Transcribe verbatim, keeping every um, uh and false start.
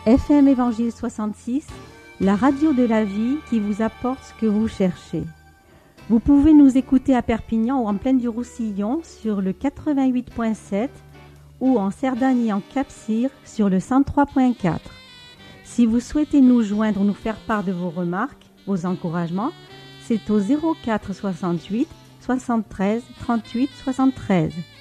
F M Évangile soixante-six, la radio de la vie qui vous apporte ce que vous cherchez. Vous pouvez nous écouter à Perpignan ou en Plaine du Roussillon sur le quatre-vingt-huit virgule sept ou en Cerdagne et en Cap-Cyr sur le cent trois virgule quatre. Si vous souhaitez nous joindre ou nous faire part de vos remarques, vos encouragements, c'est au zéro quatre soixante-huit soixante-treize trente-huit soixante-treize.